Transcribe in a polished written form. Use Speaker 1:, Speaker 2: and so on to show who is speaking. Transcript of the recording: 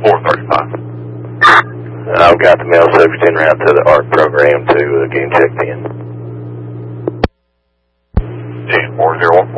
Speaker 1: 435.
Speaker 2: I've got the mail subject en route to the ARC program to game checked in.
Speaker 1: 10-401.